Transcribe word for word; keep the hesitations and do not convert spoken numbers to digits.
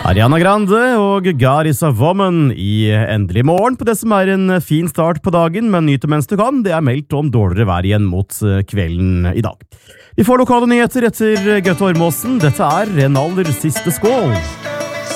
Ariana Grande og God is a Woman i endelig morgen på det som er en fin start på dagen, men nyt det mens du kan. Det er meldt om dårligere vær igjen mot kvelden i dag. Vi får lokale nyheter etter Gaute Ormåsen. Dette er en aller siste skål.